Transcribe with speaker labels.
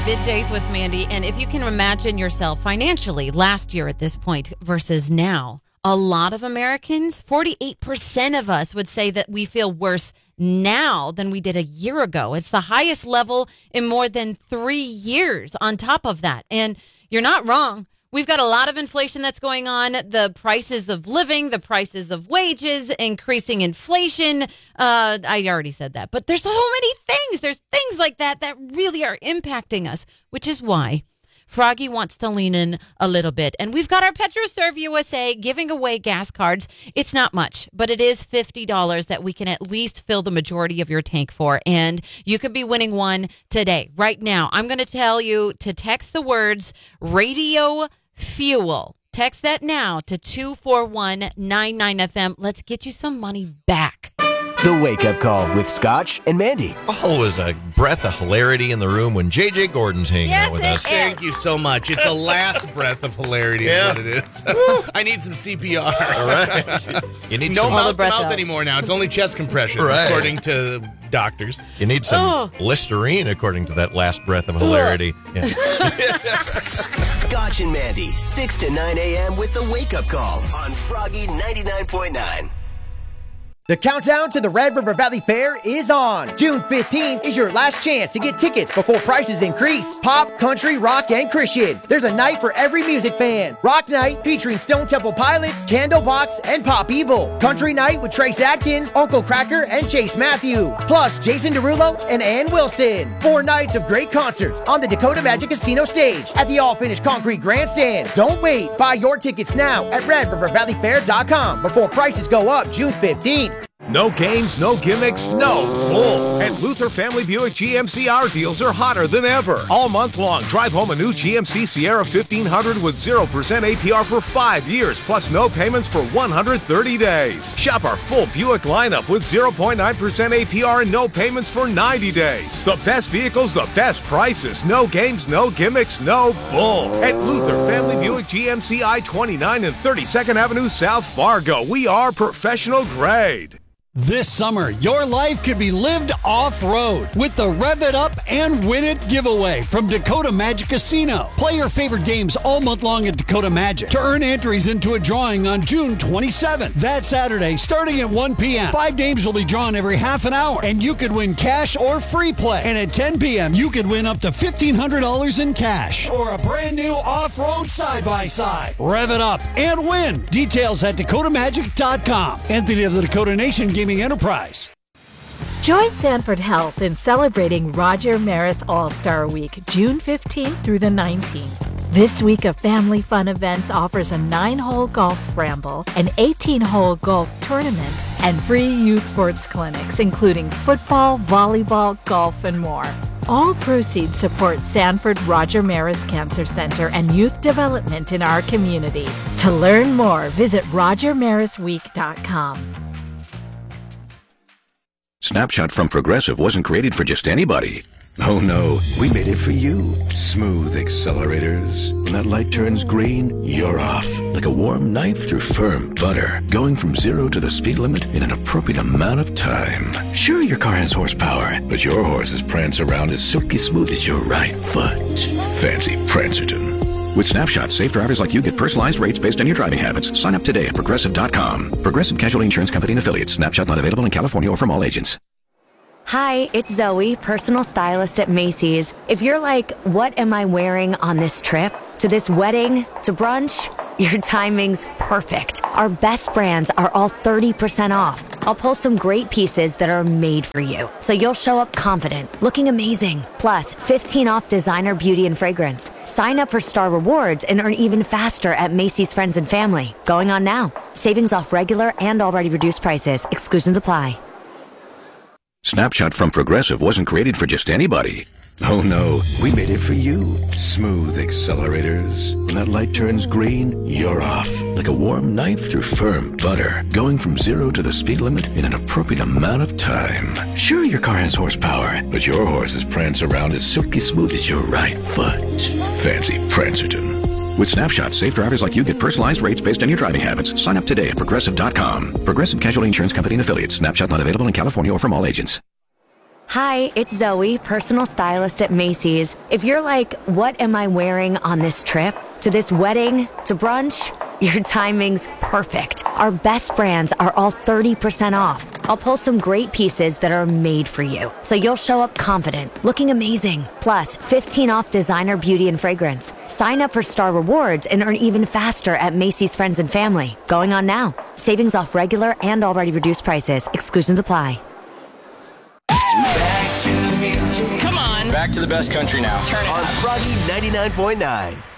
Speaker 1: Middays with Mandy. And if you can imagine yourself financially last year at this point versus now, a lot of Americans, 48% of us would say that we feel worse now than we did a year ago. It's the highest level in more than 3 years on top of that. And you're not wrong. We've got a lot of inflation that's going on. The prices of living, the prices of wages, increasing inflation. I already said that. But there's so many things. There's things like that that really are impacting us, which is why Froggy wants to lean in a little bit. And we've got our PetroServe USA giving away gas cards. It's not much, but it is $50 that we can at least fill the majority of your tank for. And you could be winning one today. Right now, I'm going to tell you to text the words Radio Fuel. Text that now to 24199FM. Let's get you some money back.
Speaker 2: The Wake Up Call with Scotch and Mandy.
Speaker 3: Always a breath of hilarity in the room when J.J. Gordon's hanging out with us.
Speaker 4: Thank you so much. It's a last breath of hilarity is what it is. I need some CPR.
Speaker 3: All right. You need
Speaker 4: no
Speaker 3: some
Speaker 4: mouth anymore now. It's only chest compression, according to doctors.
Speaker 3: You need some Listerine, according to that last breath of hilarity. Yeah.
Speaker 2: Scotch and Mandy, 6 to 9 a.m. with The Wake Up Call on Froggy 99.9.
Speaker 5: The countdown to the Red River Valley Fair is on. June 15th is your last chance to get tickets before prices increase. Pop, country, rock, and Christian. There's a night for every music fan. Rock night featuring Stone Temple Pilots, Candlebox, and Pop Evil. Country night with Trace Adkins, Uncle Cracker, and Chase Matthew. Plus Jason Derulo and Ann Wilson. 4 nights of great concerts on the Dakota Magic Casino stage at the all-finished concrete grandstand. Don't wait. Buy your tickets now at RedRiverValleyFair.com before prices go up June 15th.
Speaker 6: No games, no gimmicks, no bull. At Luther Family Buick GMC, our deals are hotter than ever. All month long, drive home a new GMC Sierra 1500 with 0% APR for 5 years, plus no payments for 130 days. Shop our full Buick lineup with 0.9% APR and no payments for 90 days. The best vehicles, the best prices. No games, no gimmicks, no bull. At Luther Family Buick GMC I-29 and 32nd Avenue South Fargo, we are professional grade.
Speaker 7: This summer, your life could be lived off-road with the Rev It Up and Win It giveaway from Dakota Magic Casino. Play your favorite games all month long at Dakota Magic to earn entries into a drawing on June 27th. That Saturday, starting at 1 p.m. 5 games will be drawn every half an hour, and you could win cash or free play. And at 10 p.m., you could win up to $1,500 in cash or a brand new off-road side-by-side. Rev it up and win. Details at DakotaMagic.com. Entity of the Dakota Nation Gaming Enterprise.
Speaker 8: Join Sanford Health in celebrating Roger Maris All-Star Week, June 15th through the 19th. This week of family fun events offers a 9-hole golf scramble, an 18-hole golf tournament, and free youth sports clinics, including football, volleyball, golf, and more. All proceeds support Sanford Roger Maris Cancer Center and youth development in our community. To learn more, visit RogerMarisWeek.com.
Speaker 9: Snapshot from Progressive wasn't created for just anybody. Oh no, we made it for you. Smooth accelerators. When that light turns green, you're off. Like a warm knife through firm butter. Going from 0 to the speed limit in an appropriate amount of time. Sure, your car has horsepower, but your horses prance around as silky smooth as your right foot. Fancy Prancerton. With Snapshot, safe drivers like you get personalized rates based on your driving habits. Sign up today at Progressive.com. Progressive Casualty Insurance Company and Affiliates. Snapshot not available in California or from all agents.
Speaker 10: Hi, it's Zoe, personal stylist at Macy's. If you're like, what am I wearing on this trip? To this wedding? To brunch? Your timing's perfect. Our best brands are all 30% off. I'll pull some great pieces that are made for you, so you'll show up confident, looking amazing. Plus, 15 off designer beauty and fragrance. Sign up for Star Rewards and earn even faster at Macy's Friends and Family. Going on now. Savings off regular and already reduced prices. Exclusions apply.
Speaker 9: Snapshot from Progressive wasn't created for just anybody. Oh no, we made it for you. Smooth accelerators. When that light turns green, you're off. Like a warm knife through firm butter. Going from 0 to the speed limit in an appropriate amount of time. Sure, your car has horsepower, but your horses prance around as silky smooth as your right foot. Fancy Prancerton. With Snapshot, safe drivers like you get personalized rates based on your driving habits. Sign up today at Progressive.com. Progressive Casualty Insurance Company and Affiliates. Snapshot not available in California or from all agents.
Speaker 10: Hi, it's Zoe, personal stylist at Macy's. If you're like, what am I wearing on this trip? To this wedding? To brunch? Your timing's perfect. Our best brands are all 30% off. I'll pull some great pieces that are made for you, so you'll show up confident, looking amazing. Plus, 15 off designer beauty and fragrance. Sign up for Star Rewards and earn even faster at Macy's Friends and Family. Going on now. Savings off regular and already reduced prices. Exclusions apply.
Speaker 2: Back to the music.
Speaker 11: Come on.
Speaker 12: Back to the best country now.
Speaker 2: Turn it on Froggy 99.9.